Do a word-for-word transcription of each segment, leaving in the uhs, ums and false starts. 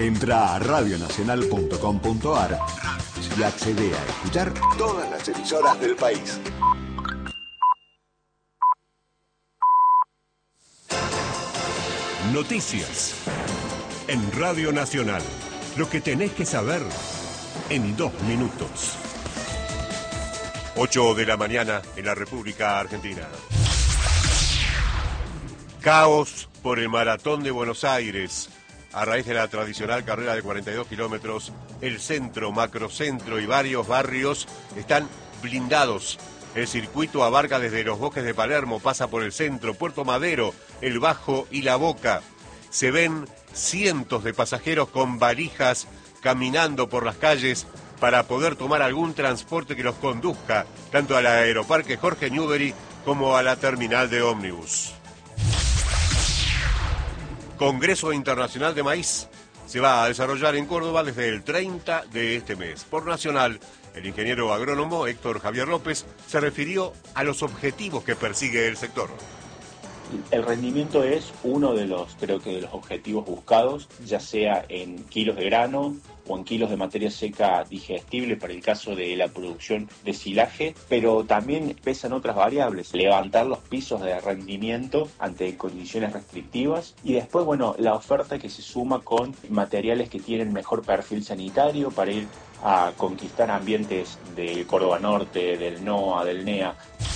Entra a radio nacional punto com punto a r y accede a escuchar todas las emisoras del país. Noticias en Radio Nacional. Lo que tenés que saber en dos minutos. ocho de la mañana en la República Argentina. Caos por el Maratón de Buenos Aires. A raíz de la tradicional carrera de cuarenta y dos kilómetros, el centro, macrocentro y varios barrios están blindados. El circuito abarca desde los bosques de Palermo, pasa por el centro, Puerto Madero, el Bajo y la Boca. Se ven cientos de pasajeros con valijas caminando por las calles para poder tomar algún transporte que los conduzca tanto al aeroparque Jorge Newbery como a la terminal de ómnibus. Congreso Internacional de Maíz se va a desarrollar en Córdoba desde el treinta de este mes. Por Nacional, el ingeniero agrónomo Héctor Javier López se refirió a los objetivos que persigue el sector. El rendimiento es uno de los, creo que de los objetivos buscados, ya sea en kilos de grano o en kilos de materia seca digestible para el caso de la producción de silaje, pero también pesan otras variables, levantar los pisos de rendimiento ante condiciones restrictivas y después, bueno, la oferta que se suma con materiales que tienen mejor perfil sanitario para ir a conquistar ambientes del Córdoba Norte, del N O A, del N E A.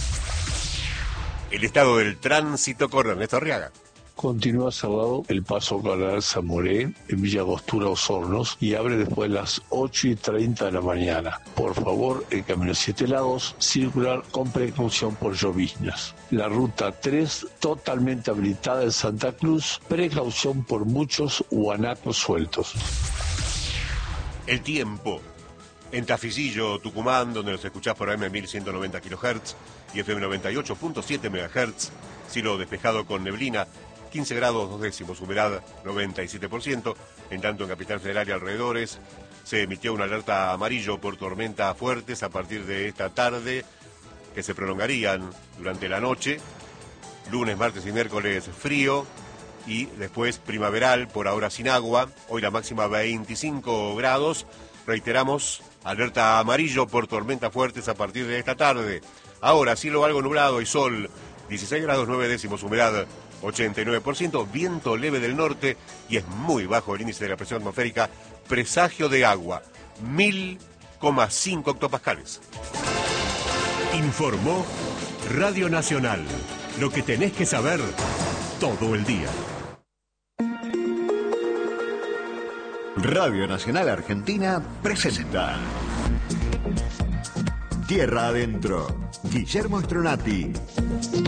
El estado del tránsito con Ernesto Arriaga. Continúa cerrado el paso Canal Zamoré en Villa Angostura, Osornos, y abre después de las ocho y treinta de la mañana. Por favor, el camino siete Lagos, circular con precaución por lloviznas. La ruta tres, totalmente habilitada en Santa Cruz, precaución por muchos guanacos sueltos. El tiempo. En Tafilillo, Tucumán, donde nos escuchás por A M mil ciento noventa kilohertz y F M noventa y ocho punto siete megahertz, cielo despejado con neblina, quince grados dos décimos, humedad noventa y siete por ciento, en tanto en Capital Federal y alrededores se emitió una alerta amarillo por tormentas fuertes a partir de esta tarde, que se prolongarían durante la noche, lunes, martes y miércoles frío, y después primaveral, por ahora sin agua, hoy la máxima veinticinco grados, reiteramos, alerta amarillo por tormentas fuertes a partir de esta tarde. Ahora, cielo algo nublado y sol, dieciséis grados nueve décimos, humedad ochenta y nueve por ciento, viento leve del norte y es muy bajo el índice de la presión atmosférica, presagio de agua, mil coma cinco hectopascales. Informó Radio Nacional, lo que tenés que saber todo el día. Radio Nacional Argentina presenta Tierra Adentro. Guillermo Stronati.